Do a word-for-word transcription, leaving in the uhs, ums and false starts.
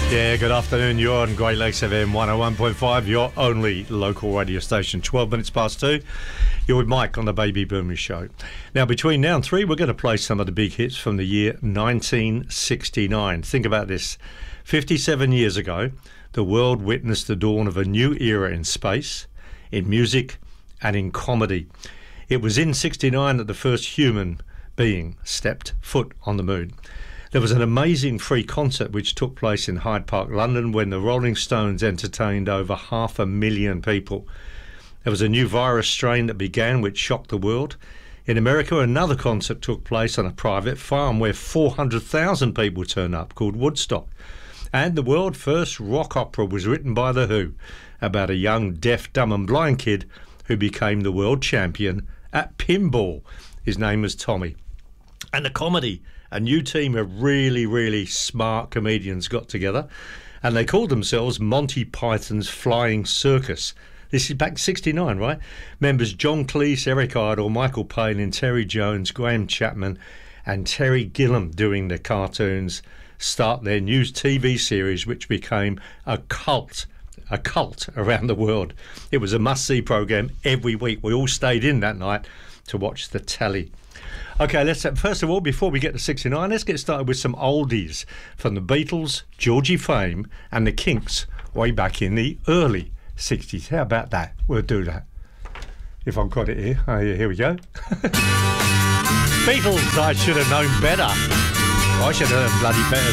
Yeah, good afternoon. You're on Great Lakes F M one oh one point five, your only local radio station. twelve minutes past two. You're with Mike on the Baby Boomers Show. Now, between now and three, we're going to play some of the big hits from the year nineteen sixty-nine. Think about this. fifty-seven years ago, the world witnessed the dawn of a new era in space, in music, and in comedy. It was in sixty-nine that the first human being stepped foot on the moon. There was an amazing free concert which took place in Hyde Park, London, when the Rolling Stones entertained over half a million people. There was a new virus strain that began which shocked the world. In America, another concert took place on a private farm where four hundred thousand people turned up, called Woodstock. And the world's first rock opera was written by The Who about a young deaf, dumb and blind kid who became the world champion at pinball. His name was Tommy. And the comedy, a new team of really, really smart comedians got together and they called themselves Monty Python's Flying Circus. This is back sixty-nine, right? Members John Cleese, Eric Idle, Michael Palin, Terry Jones, Graham Chapman and Terry Gilliam doing the cartoons start their new T V series which became a cult, a cult around the world. It was a must-see programme every week. We all stayed in that night to watch the telly. Okay, let's first of all, before we get to sixty-nine, let's get started with some oldies from the Beatles, Georgie Fame and the Kinks way back in the early sixties. How about that? We'll do that. If I've got it here. Oh, yeah, here we go. Beatles, I should have known better. I should have known bloody better